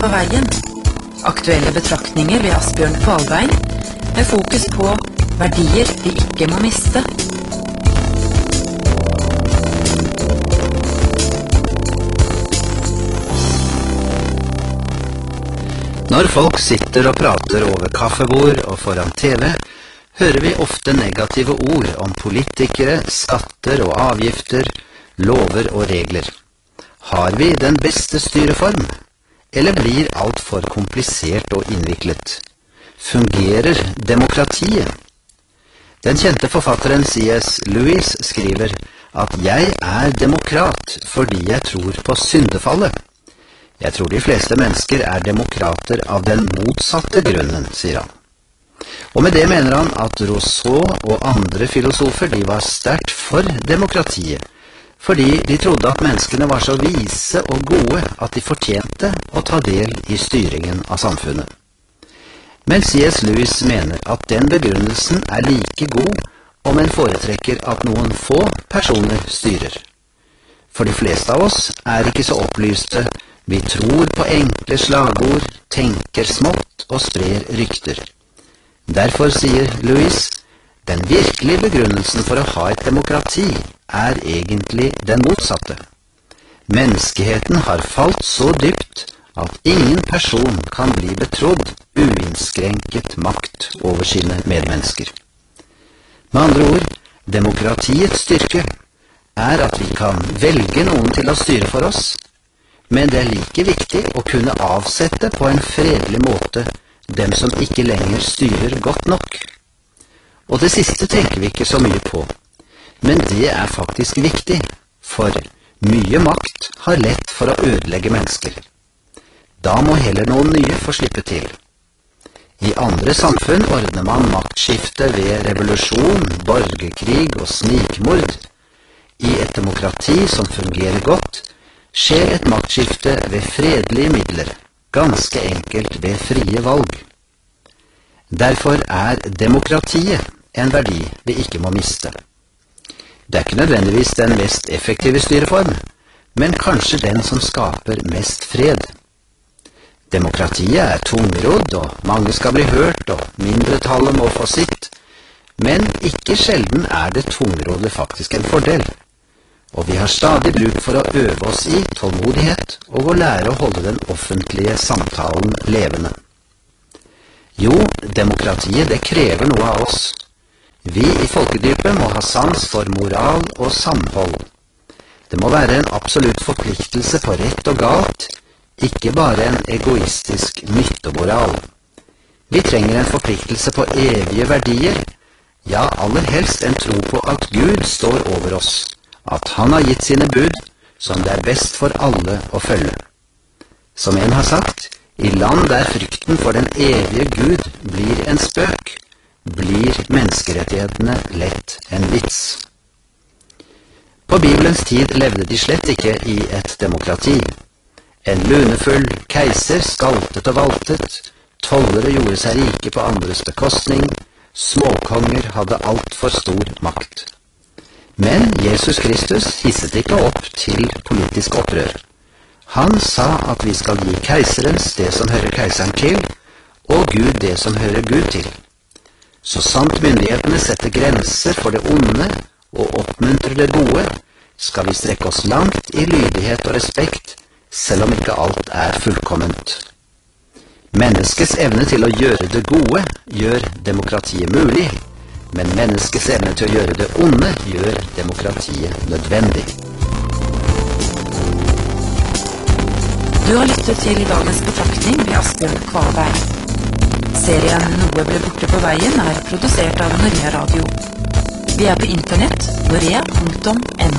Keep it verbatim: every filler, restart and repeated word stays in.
på veien. Aktuelle betraktninger ved Asbjørn Kvalbein, med fokus på verdier vi ikke må miste. Når folk sitter og prater over kaffebord og foran T V, hører vi ofte negative ord om politikere, skatter og avgifter, lover og regler. Har vi den beste styreform? Eller blir alt for komplisert og innviklet? Fungerer demokratiet? Den kjente forfatteren C S Lewis skriver at «Jeg er demokrat fordi jeg tror på syndefallet». Jeg tror de fleste mennesker er demokrater av den motsatte grunnen, sier han. Og med det mener han at Rousseau og andre filosofer de var sterkt for demokratiet, fordi de trodde at menneskene var så vise og gode at de fortjente å ta del i styringen av samfunnet. Men C S Lewis mener at den begrunnelsen er like god om en foretrekker at noen få personer styrer. For de fleste av oss er ikke så opplyste. Vi tror på enkle slagord, tenker smått og sprer rykter. Derfor sier Lewis, den virkelige begrunnelsen for å ha et demokrati er egentlig den motsatte. Menneskeheten har falt så dypt at ingen person kan bli betrodd uinnskrenket makt over sine medmennesker. Med andre ord, demokratiets styrke er at vi kan velge noen til å styre for oss, men det er like viktig å kunne avsette på en fredelig måte dem som ikke lenger styrer godt nok. Og det siste tenker vi ikke så mye på, men det er faktisk viktig, for mye makt har lett for å ødelegge mennesker. Da må heller noen nye få slippe til. I andre samfunn ordner man maktskifte ved revolusjon, borgerkrig og snikmord. I et demokrati som fungerer godt, skjer et maktskifte ved fredelige midler, ganske enkelt ved frie valg. Derfor er demokratiet en verdi vi ikke må miste. Det er ikke nødvendigvis den mest effektive styreform, men kanskje den som skaper mest fred. Demokratiet er tungrodd, og mange skal bli hørt, og mindretallet må få sitt, men ikke sjelden er det tungrodde faktisk en fordel. Og vi har stadig bruk for å øve oss i tålmodighet og å lære å holde den offentlige samtalen levende. Jo, demokratiet det krever noe av oss. Vi i folkedypet må ha sans for moral og samhold. Det må være en absolutt forpliktelse på rett og galt, ikke bare en egoistisk nyttemoral. Vi trenger en forpliktelse på evige verdier, ja, aller helst en tro på at Gud står over oss, at han har gitt sine bud som det er best for alle å følge. Som en har sagt, i land der frykten for den evige Gud blir en spøk, blir menneskerettighetene lett en vits. På Bibelens tid levde de slett ikke i et demokrati. En lunefull keiser skaltet og valtet, tollere gjorde seg rike på andres bekostning, småkonger hadde alt for stor makt. Men Jesus Kristus hisset ikke opp til politisk opprør. Han sa at vi skal gi keiserens det som hører keiseren til, og Gud det som hører Gud til. Så sant myndighetene setter grenser for det onde og oppmuntrer det gode, skal vi strekke oss langt i lydighet og respekt, selv om ikke alt er fullkomment. Menneskets evne til å gjøre det gode gjør demokratiet mulig, men menneskets evne til å gjøre det onde gjør demokratiet nødvendig. Du har lyttet til dagens betraktning ved Asbjørn Kvalbein. Serien Noe ble borte på veien er produsert av Norea Radio. Vi er på internett, norea punktum no.